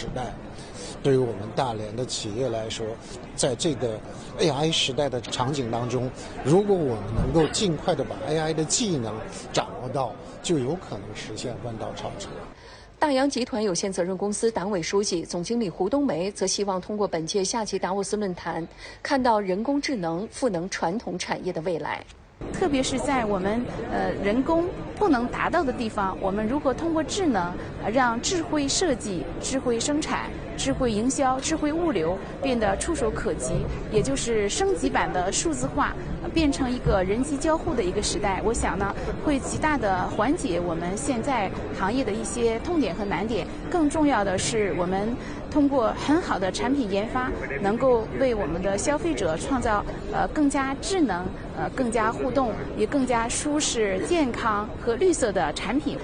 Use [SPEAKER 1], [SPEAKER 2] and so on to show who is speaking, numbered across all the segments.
[SPEAKER 1] 时代。对于我们大连的企业来说，在这个 AI 时代的场景当中，如果我们能够尽快的把 AI 的技能掌握到，就有可能实现弯道超车。
[SPEAKER 2] 大洋集团有限责任公司党委书记、总经理胡冬梅则希望通过本届夏季达沃斯论坛，看到人工智能赋能传统产业的未来。
[SPEAKER 3] 特别是在我们人工不能达到的地方，我们如何通过智能让智慧设计、智慧生产、智慧营销、智慧物流变得触手可及，也就是升级版的数字化，变成一个人机交互的一个时代。我想呢，会极大的缓解我们现在行业的一些痛点和难点。更重要的是，我们通过很好的产品研发，能够为我们的消费者创造更加智能、更加互动，也更加舒适、健康和绿色的产品。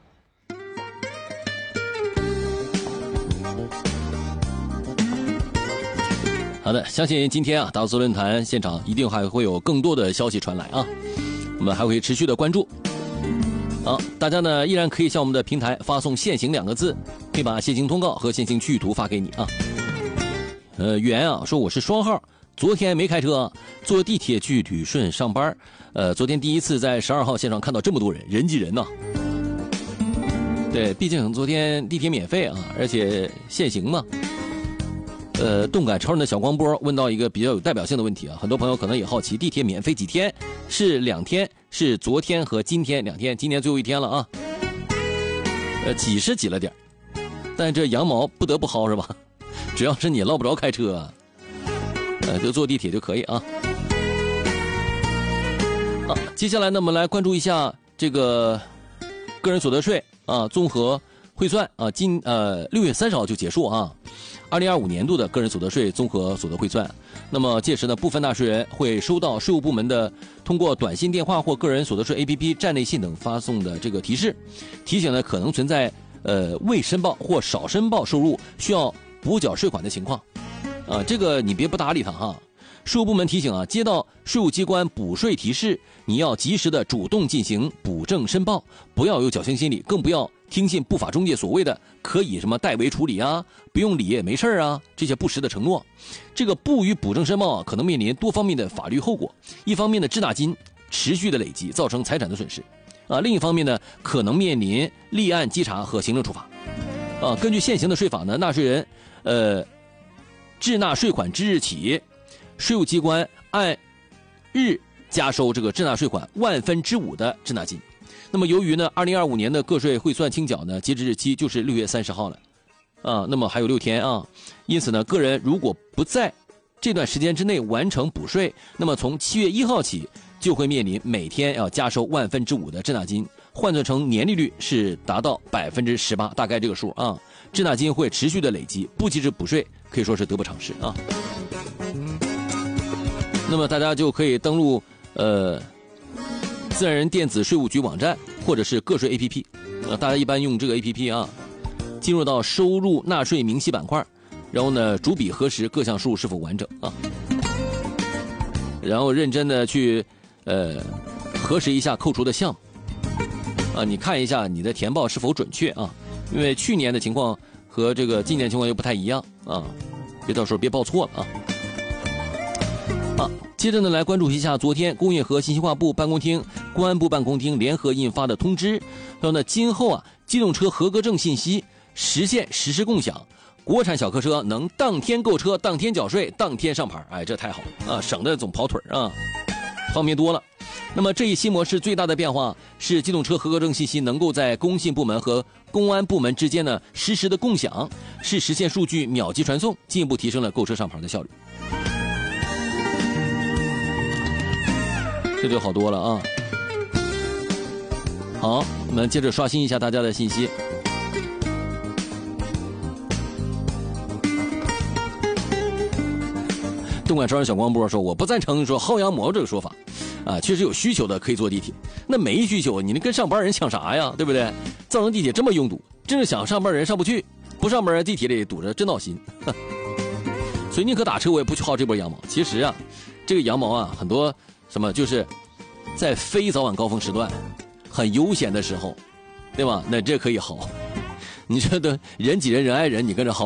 [SPEAKER 4] 好的，相信今天达沃斯论坛现场一定还会有更多的消息传来啊，我们还会持续的关注。好，大家呢依然可以向我们的平台发送限行2个字，可以把限行通告和限行区域图发给你啊。袁啊说我是双号，昨天没开车，坐地铁去旅顺上班。昨天第一次在12号线上看到这么多人，人挤人呐。对，毕竟昨天地铁免费啊，而且限行嘛。动感超人的小光波问到一个比较有代表性的问题啊，很多朋友可能也好奇，地铁免费几天？是2天，是昨天和今天2天，今天最后一天了啊。挤是挤了点，但这羊毛不得不薅是吧？只要是你落不着开车，就坐地铁就可以啊。好，接下来呢，我们来关注一下这个个人所得税啊综合汇算啊，6月30号就结束啊。2025年度的个人所得税综合所得汇算，那么届时呢，部分纳税人会收到税务部门的通过短信、电话或个人所得税 APP 站内信等发送的这个提示，提醒呢可能存在未申报或少申报收入需要补缴税款的情况，这个你别不搭理他哈。税务部门提醒啊，接到税务机关补税提示，你要及时的主动进行补正申报，不要有侥幸心理，更不要听信不法中介所谓的可以什么代为处理啊，不用理也没事啊，这些不实的承诺。这个不予补正申报可能面临多方面的法律后果，一方面的滞纳金持续的累积，造成财产的损失另一方面呢，可能面临立案稽查和行政处罚根据现行的税法呢，纳税人滞纳税款之日起，税务机关按日加收这个滞纳税款5/1000的滞纳金。那么由于呢2025年的个税汇算清缴呢，截止日期就是6月30号了那么还有6天啊，因此呢，个人如果不在这段时间之内完成补税，那么从7月1号起就会面临每天要加收5/1000的滞纳金，换算成年利率是达到18%，大概这个数啊。滞纳金会持续的累积，不及时补税可以说是得不偿失啊。那么大家就可以登录自然人电子税务局网站或者是个税 APP，大家一般用这个 APP 啊，进入到收入纳税明细板块，然后呢逐笔核实各项收入是否完整啊，然后认真的去核实一下扣除的项目你看一下你的填报是否准确啊，因为去年的情况和这个今年情况又不太一样啊，别到时候别报错了啊。接着呢，来关注一下昨天工业和信息化部办公厅、公安部办公厅联合印发的通知，说呢，今后机动车合格证信息实现实时共享，国产小客车能当天购车、当天缴税、当天上牌，这太好了省得总跑腿方便多了。那么这一新模式最大的变化是，机动车合格证信息能够在工信部门和公安部门之间呢实时的共享，是实现数据秒级传送，进一步提升了购车上牌的效率。这就好多了啊！好，我们接着刷新一下大家的信息。动感超人小光波说：“我不赞成说薅羊毛这个说法确实有需求的可以坐地铁，那没需求你跟上班人抢啥呀？对不对？造成地铁这么拥堵，真是想上班人上不去，不上班人地铁里堵着真闹心。所以宁可打车我也不去薅这波羊毛。其实这个羊毛很多。”什么就是在非早晚高峰时段很悠闲的时候，对吧？那这可以薅。你说的人挤人人挨人，你跟着薅